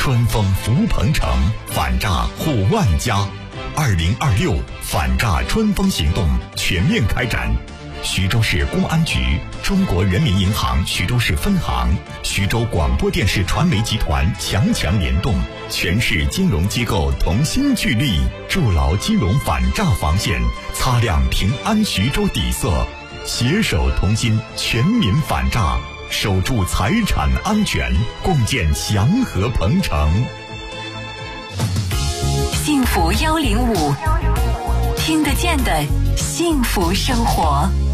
春风福鹏城，反诈护万家。2026反诈春风行动全面开展。徐州市公安局、中国人民银行徐州市分行、徐州广播电视传媒集团强联动，全市金融机构同心聚力，筑牢金融反诈防线，擦亮平安徐州底色，携手同心，全民反诈，守住财产安全，共建祥和鹏城。 幸福105，听得见的幸福生活。